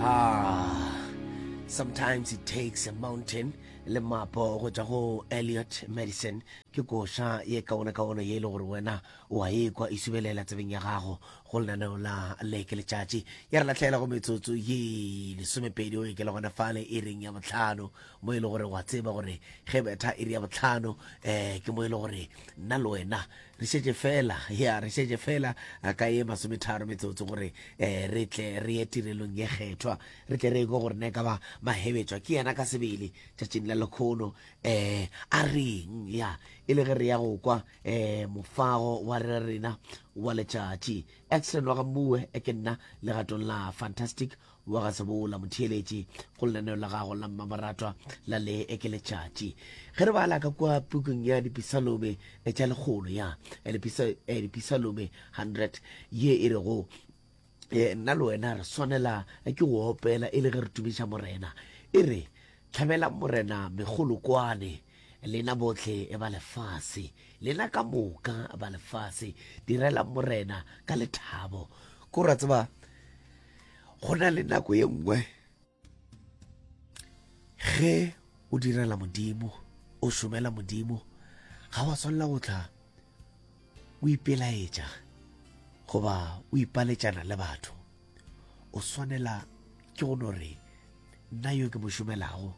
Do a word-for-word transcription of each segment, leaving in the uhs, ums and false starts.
Ah, sometimes it takes a mountain. Le mapo go tsa go Elliot Medicine ke koša ye kaona kaona ye le gore wena wa e kwa isubelela tsebeng ya gago go lenaneo la leke letšatši ya re latlhela go metsotso ye lesomepedi o e ke le gona fale e reng ya botlhano mo e le gore wa tseba gore ge betha e re ya botlhano um ke mo e le gore nna le wena re šetše fela ya re šetše fela ka ye masometharo metsotso gore um re tle re ye tirelong ye kgethwa re tle re eko gore ne ka ba mahebetswa ke yena ka sebele tšatšing la lekgono um a reng ya e le ge re ya go kwa um mofago wa re rena wa letšatši accident wa ga mmue e ke nna legatong la fantastic wa ga sebola motheeletši go lenaneo la gago la mmamoratwa la le e ke letšatši ge re bala ka kwa pukung ya dipisalome e tša lekgolo ya dipisalome hundred ye e re go nna le wena re swanela ke go opela e le ge re tumiša morena e re tlhabela morena megolokwane lena botlhe e ba lefase lena ka moka ba lefase direla morena ka lethabo ko ra tseba go na le nako ye nngwe ge o direla modimo o šomela modimo ga wa swanela go tla o ipelaetša goba o ipaletšana le batho o swanela ke go no re nna yo ke mo šomelago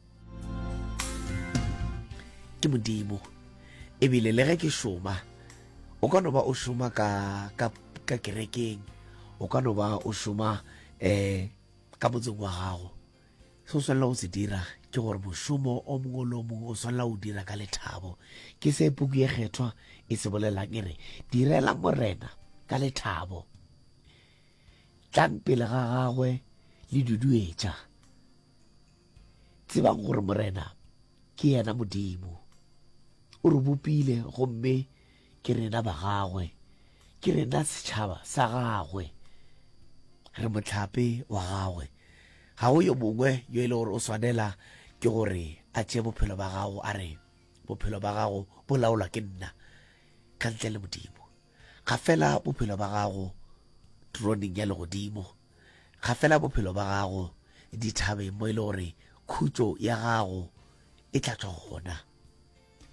ke modimo ebile le ge ke šoma o ka no ba o šoma ka ka ka kerekeng o ka no ba o šoma um ka motseng wa gago se o swanela go se dira ke gore mošomo o mongwe le o mongwe o swanela go dira ka lethabo ke se puku ye kgethwa e se bolelang e re direla morena ka lethabo tlang pele ga gagwe le duduetša tsebang gore morena ke yena modimo o re bopile gomme ke rena ba gagwe ke rena setšhaba sa gagwe re mohlape wa gagwe ga o yo mongwe yo e le gore o swanela ke gore a tšee bophelo ba gago a re bophelo ba gago bo laolwa ke nna ka ntle le modimo ga fela bophelo ba gago troneng ya legodimo ga fela bophelo ba gago dithabeng mo e le gore khutšo ya gago e tla tswa gona